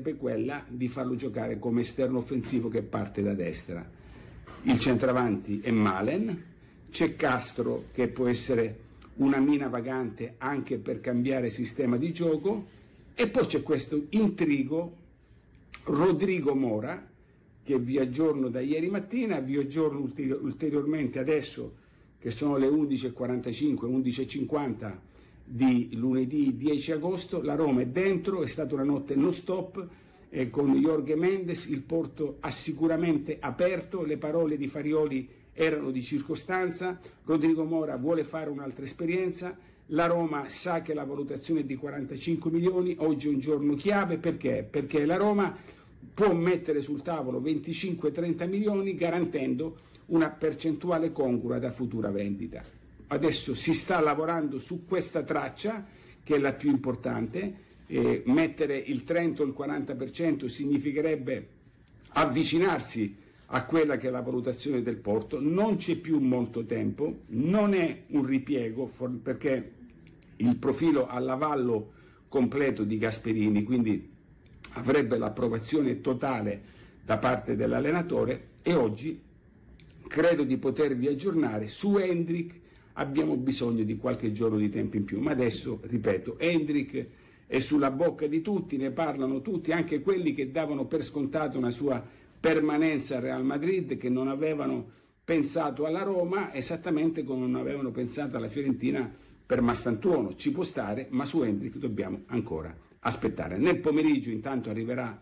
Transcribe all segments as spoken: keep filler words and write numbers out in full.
sarebbe quella di farlo giocare come esterno offensivo che parte da destra. Il centravanti è Malen, c'è Castro che può essere una mina vagante anche per cambiare sistema di gioco, e poi c'è questo intrigo Rodrigo Mora, che vi aggiorno da ieri mattina, vi aggiorno ulteri- ulteriormente adesso che sono le undici e quarantacinque, undici e cinquanta di lunedì dieci agosto. La Roma è dentro, è stata una notte non stop, e con Jorge Mendes il porto ha sicuramente aperto, le parole di Farioli erano di circostanza, Rodrigo Mora vuole fare un'altra esperienza, la Roma sa che la valutazione è di quarantacinque milioni, oggi è un giorno chiave, perché? Perché la Roma può mettere sul tavolo venticinque trenta milioni garantendo una percentuale congrua da futura vendita. Adesso si sta lavorando su questa traccia, che è la più importante. Eh, mettere il trenta o il quaranta per cento significherebbe avvicinarsi a quella che è la valutazione del porto. Non c'è più molto tempo, non è un ripiego, for- perché il profilo all'avallo completo di Gasperini, quindi avrebbe l'approvazione totale da parte dell'allenatore, e oggi credo di potervi aggiornare su Endrick. Abbiamo bisogno di qualche giorno di tempo in più, ma adesso, ripeto, Endrick è sulla bocca di tutti, ne parlano tutti, anche quelli che davano per scontato una sua permanenza al Real Madrid, che non avevano pensato alla Roma, esattamente come non avevano pensato alla Fiorentina per Mastantuono. Ci può stare, ma su Endrick dobbiamo ancora aspettare. Nel pomeriggio intanto arriverà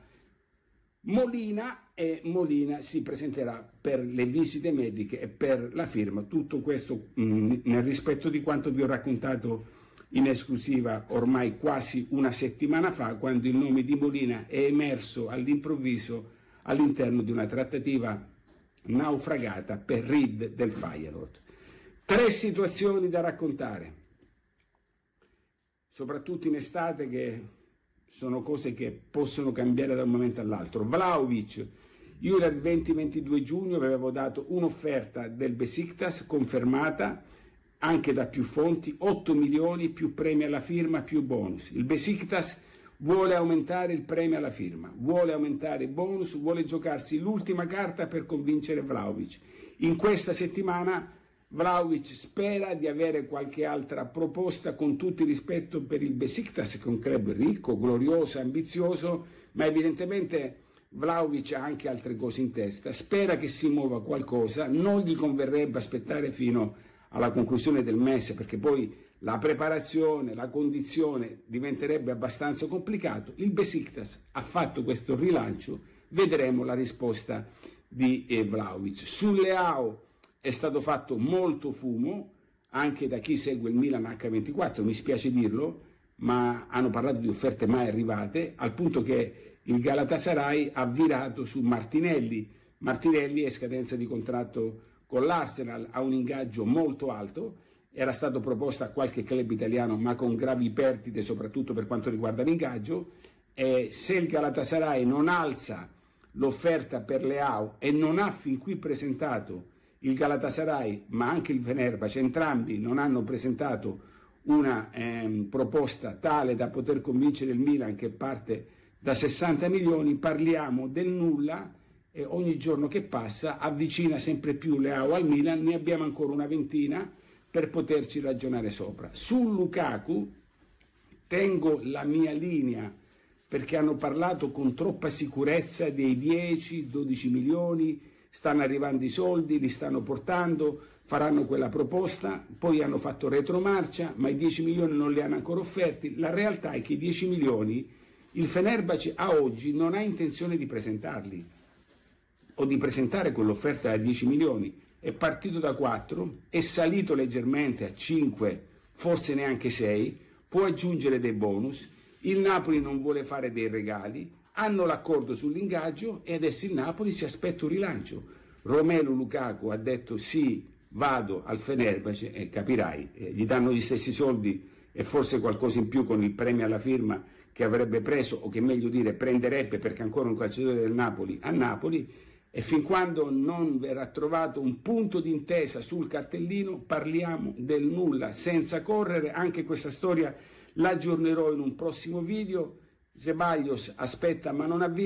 Molina, e Molina si presenterà per le visite mediche e per la firma. Tutto questo mh, nel rispetto di quanto vi ho raccontato in esclusiva ormai quasi una settimana fa, quando il nome di Molina è emerso all'improvviso all'interno di una trattativa naufragata per Reed del Feyenoord. Tre situazioni da raccontare, soprattutto in estate, che sono cose che possono cambiare da un momento all'altro. Vlahovic, io il venti ventidue giugno vi avevo dato un'offerta del Besiktas confermata anche da più fonti, otto milioni più premi alla firma più bonus. Il Besiktas vuole aumentare il premio alla firma, vuole aumentare i bonus, vuole giocarsi l'ultima carta per convincere Vlahovic. In questa settimana Vlahovic spera di avere qualche altra proposta, con tutto il rispetto per il Besiktas, che è un club ricco, glorioso, ambizioso, ma evidentemente Vlahovic ha anche altre cose in testa, spera che si muova qualcosa, non gli converrebbe aspettare fino alla conclusione del mese, perché poi la preparazione, la condizione diventerebbe abbastanza complicato. Il Besiktas ha fatto questo rilancio, vedremo la risposta di eh, Vlahovic. Sul Leao è stato fatto molto fumo anche da chi segue il Milan acca ventiquattro, mi spiace dirlo, ma hanno parlato di offerte mai arrivate, al punto che il Galatasaray ha virato su Martinelli. Martinelli è scadenza di contratto con l'Arsenal, ha un ingaggio molto alto, era stato proposto a qualche club italiano ma con gravi perdite soprattutto per quanto riguarda l'ingaggio, e se il Galatasaray non alza l'offerta per Leao, e non ha fin qui presentato il Galatasaray ma anche il Fenerbahce, entrambi non hanno presentato una ehm, proposta tale da poter convincere il Milan, che parte da sessanta milioni, parliamo del nulla, e ogni giorno che passa avvicina sempre più Leao al Milan. Ne abbiamo ancora una ventina per poterci ragionare sopra. Su Lukaku tengo la mia linea, perché hanno parlato con troppa sicurezza dei dieci dodici milioni, stanno arrivando i soldi, li stanno portando, faranno quella proposta, poi hanno fatto retromarcia, ma i dieci milioni non li hanno ancora offerti. La realtà è che i dieci milioni il Fenerbahce a oggi non ha intenzione di presentarli, o di presentare quell'offerta da dieci milioni. È partito da quattro, è salito leggermente a cinque, forse neanche sei, può aggiungere dei bonus. Il Napoli non vuole fare dei regali, hanno l'accordo sull'ingaggio e adesso il Napoli si aspetta un rilancio. Romelu Lukaku ha detto sì, vado al Fenerbahce, e capirai, eh, gli danno gli stessi soldi e forse qualcosa in più con il premio alla firma che avrebbe preso, o che meglio dire prenderebbe, perché ancora un calciatore del Napoli a Napoli. E fin quando non verrà trovato un punto d'intesa sul cartellino parliamo del nulla, senza correre. Anche questa storia l'aggiornerò in un prossimo video. Ceballos aspetta ma non ha vinto.